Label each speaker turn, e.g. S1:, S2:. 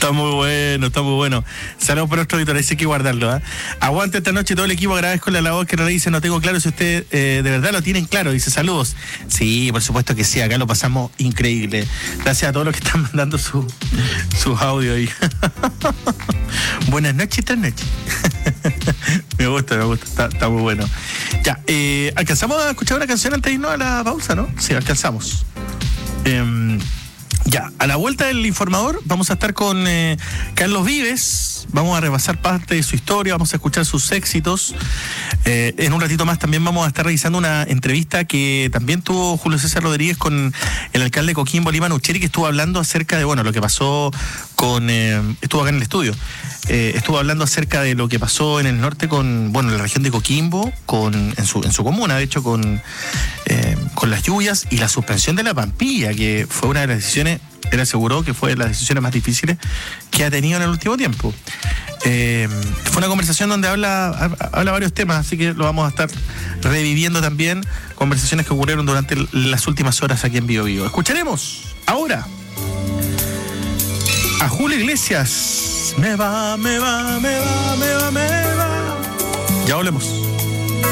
S1: Está muy bueno, está muy bueno. Saludos para nuestro editor, hay que guardarlo. Aguante esta noche todo el equipo, agradezco la labor que nos dice, no tengo claro si ustedes de verdad lo tienen claro, dice saludos. Sí, por supuesto que sí, acá lo pasamos increíble. Gracias a todos los que están mandando sus audios ahí. Buenas noches, esta noche. Me gusta, está muy bueno. Ya, alcanzamos a escuchar una canción antes de irnos a la pausa, ¿no? Sí, alcanzamos. Ya, a la vuelta del informador vamos a estar con Carlos Vives, vamos a repasar parte de su historia, vamos a escuchar sus éxitos. En un ratito más también vamos a estar revisando una entrevista que también tuvo Julio César Rodríguez con el alcalde de Coquimbo, Lima Nucheri, que estuvo hablando acerca de, lo que pasó con... estuvo acá en el estudio. Estuvo hablando acerca de lo que pasó en el norte en la región de Coquimbo, en su comuna, de hecho, con las lluvias y la suspensión de la Pampilla, que fue una de las decisiones, él aseguró que fue de las decisiones más difíciles que ha tenido en el último tiempo. Fue una conversación donde habla varios temas, así que lo vamos a estar reviviendo también, conversaciones que ocurrieron durante las últimas horas aquí en Bio Bio. Escucharemos ahora a Julio Iglesias. Me va. Ya volvemos.